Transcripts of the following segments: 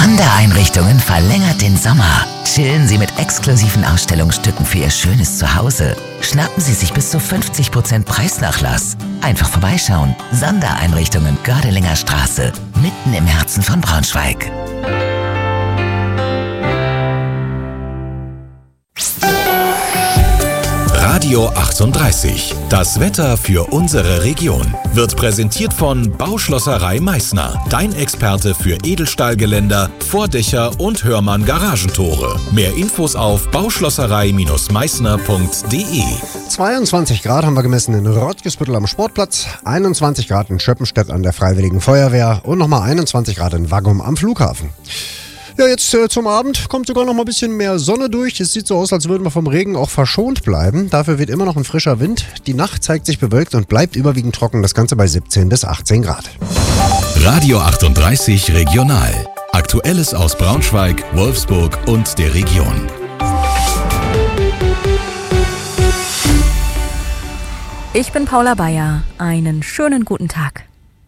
Sondereinrichtungen verlängert den Sommer. Chillen Sie mit exklusiven Ausstellungsstücken für Ihr schönes Zuhause. Schnappen Sie sich bis zu 50% Preisnachlass. Einfach vorbeischauen. Sondereinrichtungen Gördelinger Straße, mitten im Herzen von Braunschweig. Radio 38. Das Wetter für unsere Region wird präsentiert von Bauschlosserei Meißner. Dein Experte für Edelstahlgeländer, Vordächer und Hörmann Garagentore. Mehr Infos auf bauschlosserei-meißner.de. 22 Grad haben wir gemessen in Rottgesbüttel am Sportplatz, 21 Grad in Schöppenstedt an der Freiwilligen Feuerwehr und nochmal 21 Grad in Waggum am Flughafen. Ja, jetzt zum Abend kommt sogar noch mal ein bisschen mehr Sonne durch. Es sieht so aus, als würden wir vom Regen auch verschont bleiben. Dafür weht immer noch ein frischer Wind. Die Nacht zeigt sich bewölkt und bleibt überwiegend trocken. Das Ganze bei 17 bis 18 Grad. Radio 38 Regional. Aktuelles aus Braunschweig, Wolfsburg und der Region. Ich bin Paula Bayer. Einen schönen guten Tag.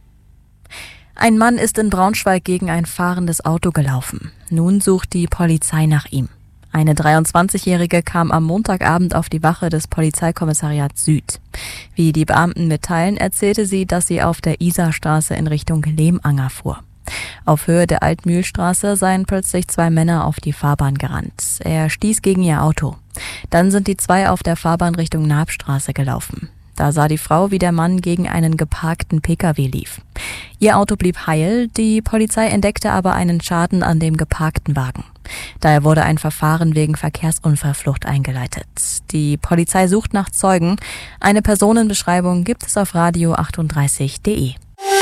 Ein Mann ist in Braunschweig gegen ein fahrendes Auto gelaufen. Nun sucht die Polizei nach ihm. Eine 23-Jährige kam am Montagabend auf die Wache des Polizeikommissariats Süd. Wie die Beamten mitteilen, erzählte sie, dass sie auf der Isarstraße in Richtung Lehmanger fuhr. Auf Höhe der Altmühlstraße seien plötzlich zwei Männer auf die Fahrbahn gerannt. Er stieß gegen ihr Auto. Dann sind die zwei auf der Fahrbahn Richtung Naabstraße gelaufen. Da sah die Frau, wie der Mann gegen einen geparkten Pkw lief. Ihr Auto blieb heil, die Polizei entdeckte aber einen Schaden an dem geparkten Wagen. Daher wurde ein Verfahren wegen Verkehrsunfallflucht eingeleitet. Die Polizei sucht nach Zeugen. Eine Personenbeschreibung gibt es auf radio38.de.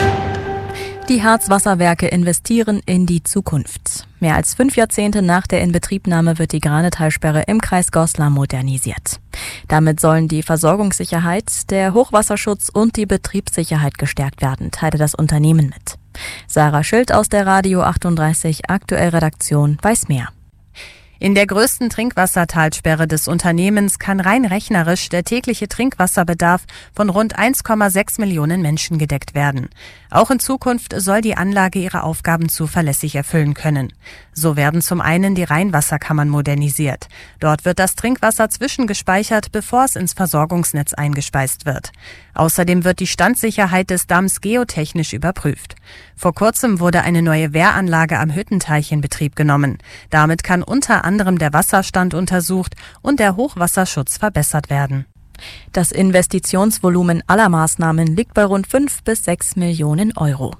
Die Harzwasserwerke investieren in die Zukunft. Mehr als 5 Jahrzehnte nach der Inbetriebnahme wird die Granetalsperre im Kreis Goslar modernisiert. Damit sollen die Versorgungssicherheit, der Hochwasserschutz und die Betriebssicherheit gestärkt werden, teilte das Unternehmen mit. Sarah Schild aus der Radio 38 Aktuell-Redaktion weiß mehr. In der größten Trinkwassertalsperre des Unternehmens kann rein rechnerisch der tägliche Trinkwasserbedarf von rund 1,6 Millionen Menschen gedeckt werden. Auch in Zukunft soll die Anlage ihre Aufgaben zuverlässig erfüllen können. So werden zum einen die Rheinwasserkammern modernisiert. Dort wird das Trinkwasser zwischengespeichert, bevor es ins Versorgungsnetz eingespeist wird. Außerdem wird die Standsicherheit des Damms geotechnisch überprüft. Vor kurzem wurde eine neue Wehranlage am Hüttenteich in Betrieb genommen. Damit kann unter anderem der Wasserstand untersucht und der Hochwasserschutz verbessert werden. Das Investitionsvolumen aller Maßnahmen liegt bei rund 5 bis 6 Millionen Euro.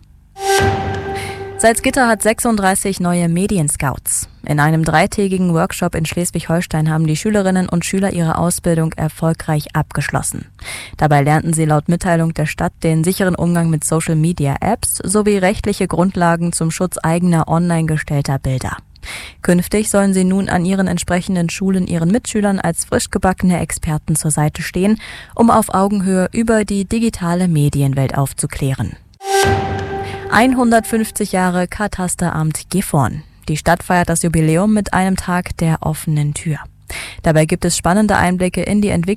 Salzgitter hat 36 neue Medienscouts. In einem 3-tägigen Workshop in Schleswig-Holstein haben die Schülerinnen und Schüler ihre Ausbildung erfolgreich abgeschlossen. Dabei lernten sie laut Mitteilung der Stadt den sicheren Umgang mit Social-Media-Apps sowie rechtliche Grundlagen zum Schutz eigener online gestellter Bilder. Künftig sollen sie nun an ihren entsprechenden Schulen ihren Mitschülern als frisch gebackene Experten zur Seite stehen, um auf Augenhöhe über die digitale Medienwelt aufzuklären. 150 Jahre Katasteramt Gifhorn. Die Stadt feiert das Jubiläum mit einem Tag der offenen Tür. Dabei gibt es spannende Einblicke in die Entwicklung